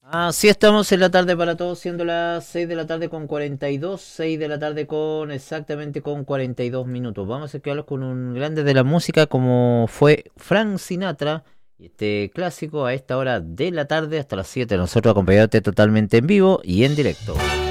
Así estamos en la tarde para todos, siendo las 6 de la tarde con 42, 6 de la tarde con exactamente con 42 minutos. Vamos a quedarnos con un grande de la música como fue Frank Sinatra, y este clásico a esta hora de la tarde hasta las 7, nosotros acompañándote totalmente en vivo y en directo.